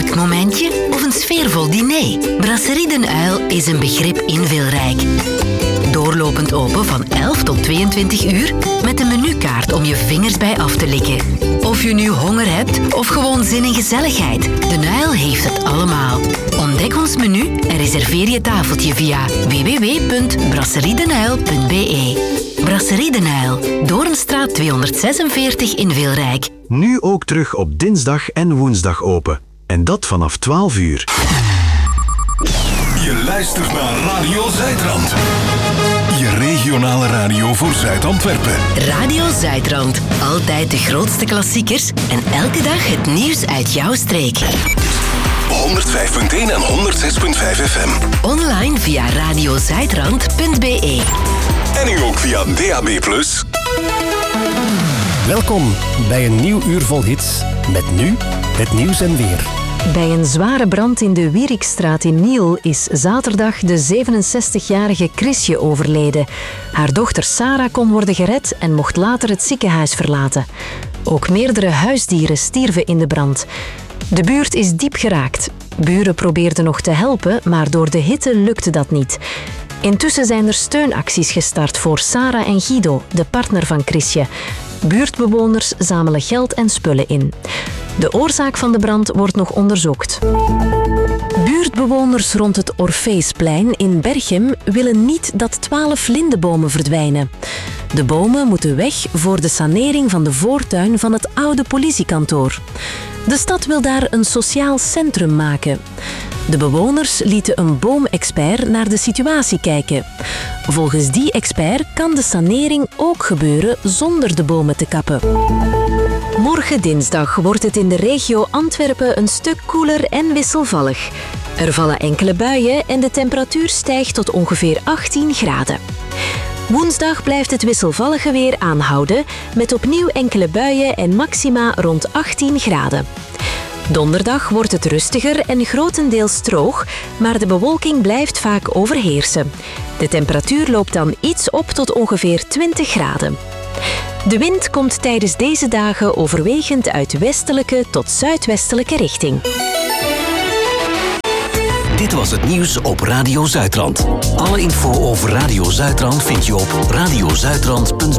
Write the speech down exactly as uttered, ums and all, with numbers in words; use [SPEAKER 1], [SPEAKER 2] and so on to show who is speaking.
[SPEAKER 1] heerlijk momentje of een sfeervol diner? Brasserie Den Uil is een begrip in Wilrijk. Doorlopend open van elf tot tweeëntwintig uur met een menukaart om je vingers bij af te likken. Of je nu honger hebt of gewoon zin in gezelligheid, Den Uil heeft het allemaal. Ontdek ons menu en reserveer je tafeltje via w w w punt brasseriedenuil punt b e. Brasserie Den Uil, Doornstraat tweehonderdzesenveertig in Wilrijk.
[SPEAKER 2] Nu ook terug op dinsdag en woensdag open. En dat vanaf twaalf uur.
[SPEAKER 3] Je luistert naar Radio Zuidrand. Je regionale radio voor Zuid-Antwerpen.
[SPEAKER 1] Radio Zuidrand. Altijd de grootste klassiekers en elke dag het nieuws uit jouw streek.
[SPEAKER 3] honderdvijf punt één en honderdzes punt vijf F M.
[SPEAKER 1] Online via radiozuidrand punt b e.
[SPEAKER 3] En nu ook via D A B plus.
[SPEAKER 4] Welkom bij een nieuw uur vol hits. Met nu het nieuws en weer.
[SPEAKER 5] Bij een zware brand in de Wierikstraat in Niel is zaterdag de zevenenzestigjarige Chrisje overleden. Haar dochter Sarah kon worden gered en mocht later het ziekenhuis verlaten. Ook meerdere huisdieren stierven in de brand. De buurt is diep geraakt. Buren probeerden nog te helpen, maar door de hitte lukte dat niet. Intussen zijn er steunacties gestart voor Sarah en Guido, de partner van Chrisje. Buurtbewoners zamelen geld en spullen in. De oorzaak van de brand wordt nog onderzocht. Buurtbewoners rond het Orfeesplein in Berchem willen niet dat twaalf lindebomen verdwijnen. De bomen moeten weg voor de sanering van de voortuin van het oude politiekantoor. De stad wil daar een sociaal centrum maken. De bewoners lieten een boomexpert naar de situatie kijken. Volgens die expert kan de sanering ook gebeuren zonder de bomen te kappen. Morgen dinsdag wordt het in de regio Antwerpen een stuk koeler en wisselvallig. Er vallen enkele buien en de temperatuur stijgt tot ongeveer achttien graden. Woensdag blijft het wisselvallige weer aanhouden, met opnieuw enkele buien en maxima rond achttien graden. Donderdag wordt het rustiger en grotendeels droog, maar de bewolking blijft vaak overheersen. De temperatuur loopt dan iets op tot ongeveer twintig graden. De wind komt tijdens deze dagen overwegend uit westelijke tot zuidwestelijke richting.
[SPEAKER 6] Dit was het nieuws op Radio Zuidrand. Alle info over Radio Zuidrand vind je op radiozuidrand punt